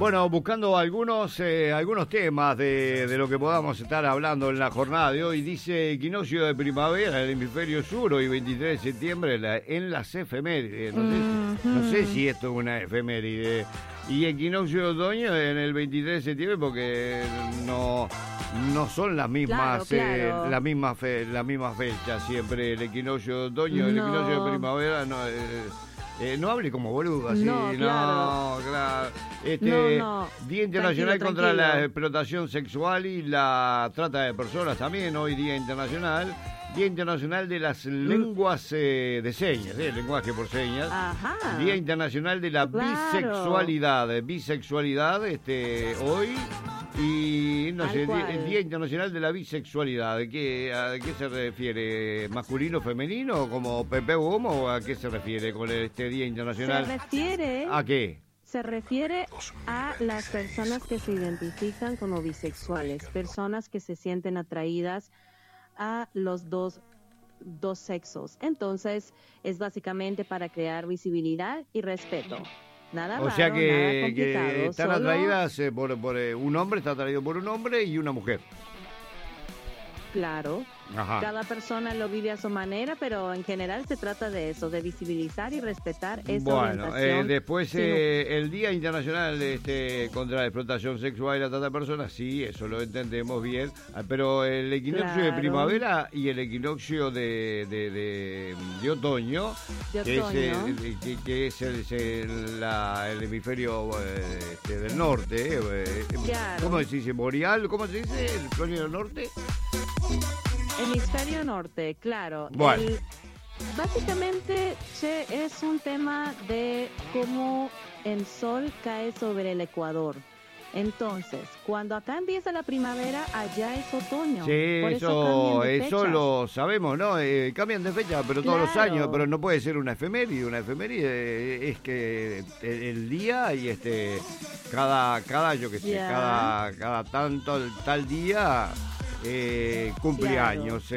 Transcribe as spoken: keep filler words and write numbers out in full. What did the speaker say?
Bueno, buscando algunos eh, algunos temas de, de lo que podamos estar hablando en la jornada de hoy. Dice equinoccio de primavera en el hemisferio sur, hoy veintitrés de septiembre, la, en las efemérides. No, mm-hmm. sé, no sé si esto es una efeméride. Y equinoccio de otoño en el veintitrés de septiembre, porque no... No son las mismas, claro, claro. Eh, la misma fe, la misma fecha siempre, el equinoccio de otoño, el no. equinoccio de primavera, no, eh, eh, no hable como boludo, así, no, claro. no, claro. Este, no, no. Día Internacional tranquilo, contra tranquilo. la Explotación Sexual y la Trata de Personas también, hoy Día Internacional. Día Internacional de las Lenguas eh, de Señas, eh, lenguaje por señas. Ajá. Día Internacional de la claro. Bisexualidad, bisexualidad, este, hoy. Y no sé, el Día Internacional de la Bisexualidad, ¿de qué, ¿a qué se refiere? ¿Masculino, femenino, como Pepe Gomo, o a qué se refiere con este Día Internacional? Se refiere... ¿A qué? Se refiere a las personas que se identifican como bisexuales, personas que se sienten atraídas a los dos, dos sexos. Entonces, es básicamente para crear visibilidad y respeto. Nada o raro, sea que, nada complicado, que están solo... atraídas eh, por, por eh, un hombre, está atraído por un hombre y una mujer. Claro. Ajá. Cada persona lo vive a su manera, pero en general se trata de eso, de visibilizar y respetar esa bueno, orientación. Eh, después sí, eh, no. el Día Internacional este, contra la Explotación Sexual y la Trata de Personas, sí, eso lo entendemos bien, pero el equinoccio claro. de primavera y el equinoccio de, de, de, de otoño, de que otoño. es, el, que, que es el, el, la, el hemisferio eh, este, del norte, eh, claro. ¿cómo se dice? ¿Boreal? ¿Cómo se dice? ¿El hemisferio del norte? Hemisferio norte, claro. Bueno. El, básicamente, che, es un tema de cómo el sol cae sobre el ecuador. Entonces, cuando acá empieza la primavera, allá es otoño. Sí, Por eso, eso, eso lo sabemos, ¿no? Eh, cambian de fecha, pero todos claro. los años, pero no puede ser una efeméride. Una efeméride es que el, el día y este cada, cada yo que sé, yeah. cada, cada tanto tal día eh, cumpleaños. Claro.